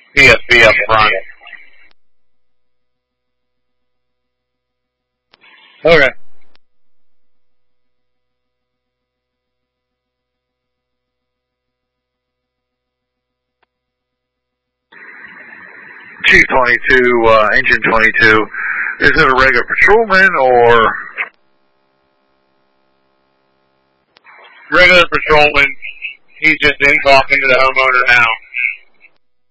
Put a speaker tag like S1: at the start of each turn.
S1: PSP up front.
S2: Okay.
S3: Chief 22, Engine 22, is it a regular patrolman or?
S1: Regular patrolman. He's just in talking to the homeowner now.